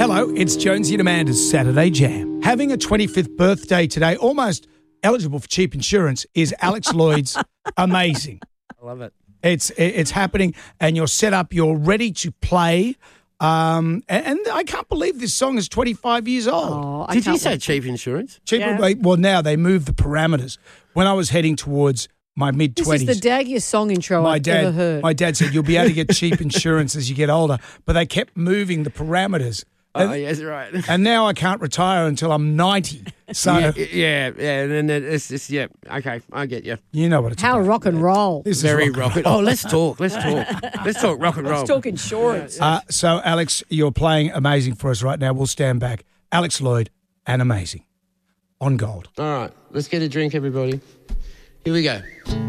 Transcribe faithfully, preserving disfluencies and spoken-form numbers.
Hello, it's Jonesy and Amanda's Saturday Jam. Having a twenty-fifth birthday today, almost eligible for cheap insurance, is Alex Lloyd's Amazing. I love it. It's it's happening, and you're set up. You're ready to play. Um, and, and I can't believe this song is twenty-five years old. Oh, I Did you can't say wait. cheap insurance? Cheaper, Yeah. well, now they move the parameters. When I was heading towards my mid This twenties, is the daggiest song intro my I've dad, ever heard. my dad said you'll be able to get cheap insurance as you get older, but they kept moving the parameters. Oh, And, yes, right. and now I can't retire until I'm ninety. So yeah, yeah, yeah, and then it's, it's, yeah, okay, I get you. you know what it's How about. rock and roll. This is Very rock. rock. Oh, let's talk, let's talk. Let's talk rock and roll. Let's talk insurance. Uh, so, Alex, you're playing Amazing for us right now. We'll stand back. Alex Lloyd and Amazing on Gold. All right, let's get a drink, everybody. Here we go.